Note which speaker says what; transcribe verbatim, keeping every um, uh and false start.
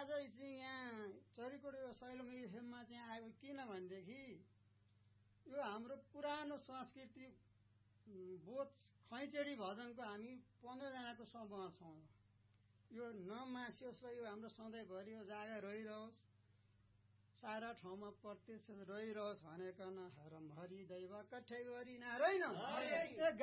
Speaker 1: चाहिँ यहाँ चरीकोट सैलुङ एफएममा चाहिँ आएको किनभनेदेखि यो हाम्रो पुरानो संस्कृति बोध खैचडी भजनको हामी पन्ध्रजनाको समूह छौँ। यो नमासियोस् र यो हाम्रो सधैँभरि यो जागा रहिरहोस्, सारा ठाउँमा प्रत्यक्ष रहिरहोस् भनेकन हरम हरि दैव कठैभरि नारायण